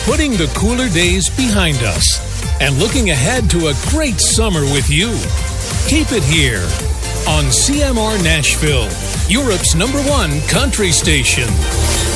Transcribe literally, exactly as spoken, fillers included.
putting the cooler days behind us and looking ahead to a great summer with you. Keep it here on C M R Nashville, Europe's number one country station.